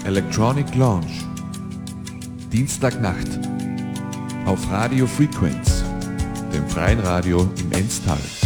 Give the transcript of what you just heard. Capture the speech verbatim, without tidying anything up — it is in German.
Electronic Launch. Dienstagnacht auf Radio Frequenz, dem freien Radio im Enztal.